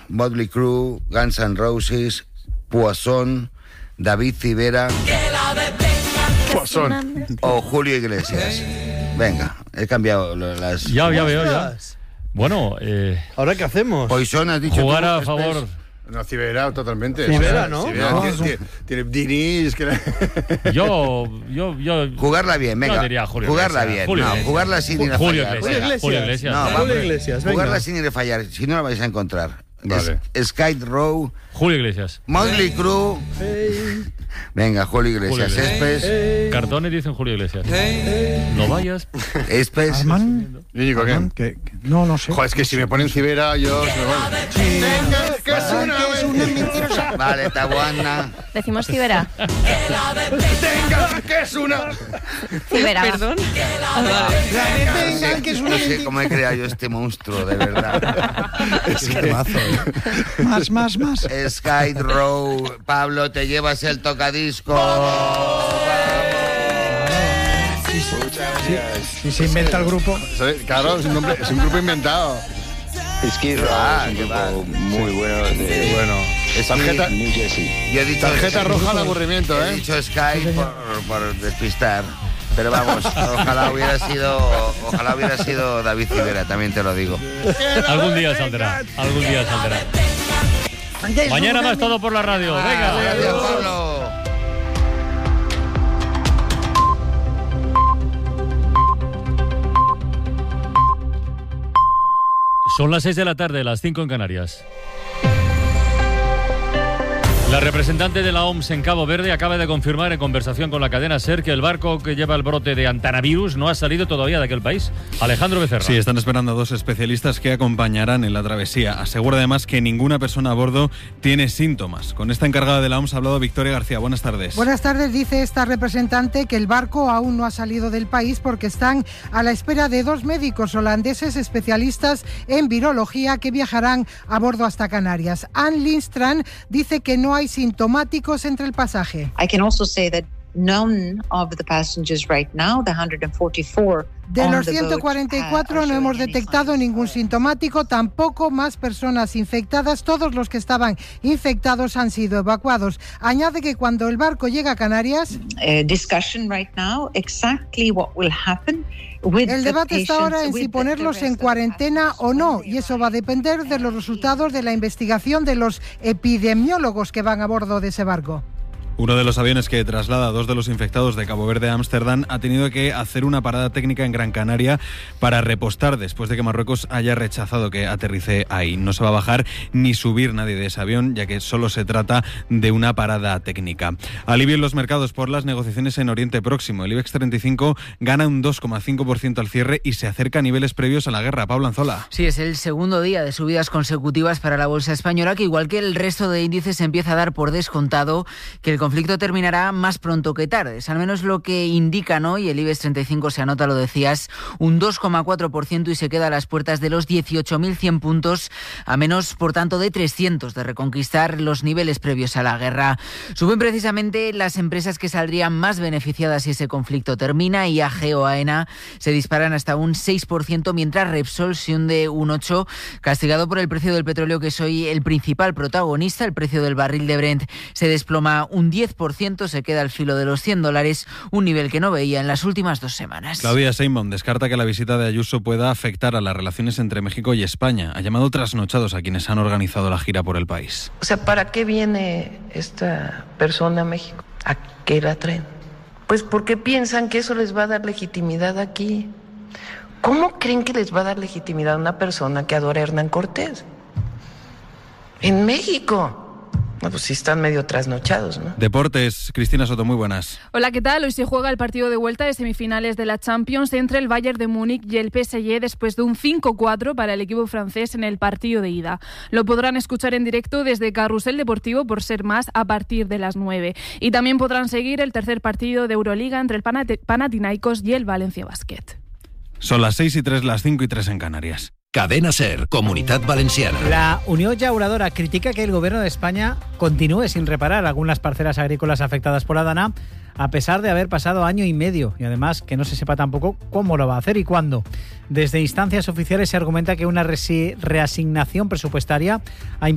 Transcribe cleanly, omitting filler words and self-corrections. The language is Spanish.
Motley Crue, Guns N' Roses, Poison, David Civera o Julio Iglesias. Venga, he cambiado las... Ya veo, ya. Bueno, ¿ahora qué hacemos? Poison, has dicho jugar tú, a favor... No, Civera, totalmente. Civera, ¿no? Civera tiene Diniz... Yo... Jugarla bien, venga. No diría Julio jugarla Iglesias. bien. No, jugarla sin ir a fallar. Julio Iglesias. No, Julio Iglesias, venga. jugarla sin ir a fallar, si no la vais a encontrar. Vale. Skid Row, Julio Iglesias. Motley Crue. Venga, Julio Iglesias. Julio Iglesias. Espes. Cartones dicen Julio Iglesias. No vayas. Espes. Íñigo, ¿qué? No sé. Joder, es que si me ponen Civera, yo... Venga, que es una mentirosa. Vale, Tabuana. Decimos Civera. Venga, que es una... Civera. Perdón. Venga, que es una No sé cómo he creado yo este monstruo, de verdad. Es que mazo, Más. Skid Row. Pablo, te llevas el tocadiscos. Si se inventa el grupo. Claro, es un grupo inventado. Skid Row es un grupo muy bueno. Bueno, tarjeta, New Jersey. Yo he dicho tarjeta roja al aburrimiento, He dicho Sky por despistar. Pero vamos, ojalá hubiera sido David Civera, también te lo digo. Algún día saldrá. Mañana más todo por la radio. Venga. Gracias, Pablo. Son las 6 de la tarde, las 5 en Canarias. La representante de la OMS en Cabo Verde acaba de confirmar en conversación con la cadena SER que el barco que lleva el brote de Antanavirus no ha salido todavía de aquel país. Alejandro Becerra. Sí, están esperando a 2 especialistas que acompañarán en la travesía. Asegura además que ninguna persona a bordo tiene síntomas. Con esta encargada de la OMS ha hablado Victoria García. Buenas tardes. Buenas tardes. Dice esta representante que el barco aún no ha salido del país porque están a la espera de 2 médicos holandeses especialistas en virología que viajarán a bordo hasta Canarias. Anne Lindstrand dice que no hay sintomáticos entre el pasaje. I can also say that none of the passengers right now, the 144 de los 144 no hemos detectado ningún sintomático, tampoco más personas infectadas. Todos los que estaban infectados han sido evacuados. Añade que cuando el barco llega a Canarias, discussion right now exactly what will happen. El debate está ahora en si ponerlos en cuarentena o no, y eso va a depender de los resultados de la investigación de los epidemiólogos que van a bordo de ese barco. Uno de los aviones que traslada a 2 de los infectados de Cabo Verde a Ámsterdam ha tenido que hacer una parada técnica en Gran Canaria para repostar después de que Marruecos haya rechazado que aterrice ahí. No se va a bajar ni subir nadie de ese avión, ya que solo se trata de una parada técnica. Alivio en los mercados por las negociaciones en Oriente Próximo. El IBEX 35 gana un 2,5% al cierre y se acerca a niveles previos a la guerra. Pablo Anzola. Sí, es el segundo día de subidas consecutivas para la bolsa española, que igual que el resto de índices empieza a dar por descontado que el conflicto terminará más pronto que tarde. Es al menos lo que indican hoy. El IBEX 35 se anota, lo decías, un 2,4% y se queda a las puertas de los 18.100 puntos, a menos, por tanto, de 300 de reconquistar los niveles previos a la guerra. Suben precisamente las empresas que saldrían más beneficiadas si ese conflicto termina. IAG o AENA se disparan hasta un 6%, mientras Repsol se hunde un 8%, castigado por el precio del petróleo, que es hoy el principal protagonista. El precio del barril de Brent se desploma un 10%, se queda al filo de los $100, un nivel que no veía en las últimas 2 semanas. Claudia Sheinbaum descarta que la visita de Ayuso pueda afectar a las relaciones entre México y España. Ha llamado trasnochados a quienes han organizado la gira por el país. O sea, ¿para qué viene esta persona a México? ¿A qué la traen? Pues porque piensan que eso les va a dar legitimidad aquí. ¿Cómo creen que les va a dar legitimidad a una persona que adora a Hernán Cortés? En México. No, pues sí están medio trasnochados, ¿no? Deportes, Cristina Soto, muy buenas. Hola, ¿qué tal? Hoy se juega el partido de vuelta de semifinales de la Champions entre el Bayern de Múnich y el PSG después de un 5-4 para el equipo francés en el partido de ida. Lo podrán escuchar en directo desde Carrusel Deportivo por ser más a partir de las 9. Y también podrán seguir el tercer partido de Euroliga entre el Panathinaikos y el Valencia Basket. Son las 6:03, las 5:03 en Canarias. Cadena SER, Comunitat Valenciana. La Unió Llauradora critica que el Gobierno de España continúe sin reparar algunas parcelas agrícolas afectadas por la Dana, a pesar de haber pasado año y medio, y además que no se sepa tampoco cómo lo va a hacer y cuándo. Desde instancias oficiales se argumenta que una reasignación presupuestaria ha